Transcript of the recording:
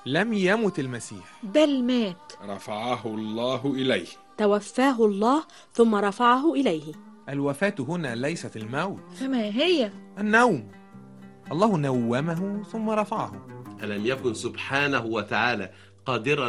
لم يمت المسيح، بل مات. رفعه الله إليه. توفاه الله ثم رفعه إليه. الوفاة هنا ليست الموت، فما هي؟ النوم. الله نومه ثم رفعه. ألم يكن سبحانه وتعالى قادرا